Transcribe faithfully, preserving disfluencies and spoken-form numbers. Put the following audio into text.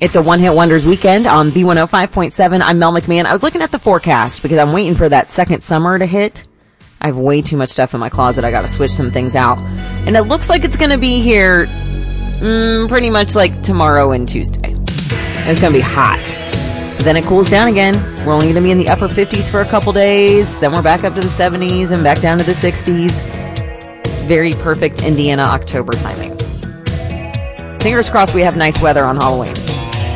It's a one-hit wonders weekend on B one oh five point seven. I'm Mel McMahon. I was looking at the forecast because I'm waiting for that second summer to hit. I have way too much stuff in my closet. I got to switch some things out. And it looks like it's going to be here mm, pretty much like tomorrow and Tuesday. And it's going to be hot. But then it cools down again. We're only going to be in the upper fifties for a couple days. Then we're back up to the seventies and back down to the sixties. Very perfect Indiana October timing. Fingers crossed we have nice weather on Halloween.